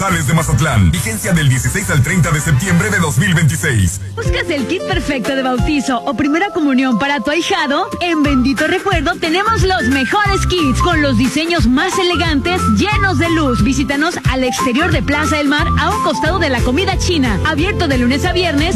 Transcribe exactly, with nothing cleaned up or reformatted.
de Mazatlán. Vigencia del dieciséis al treinta de septiembre de dos mil veintiséis. ¿Buscas el kit perfecto de bautizo o primera comunión para tu ahijado? En Bendito Recuerdo tenemos los mejores kits con los diseños más elegantes, llenos de luz. Visítanos al exterior de Plaza del Mar, a un costado de la comida china. Abierto de lunes a viernes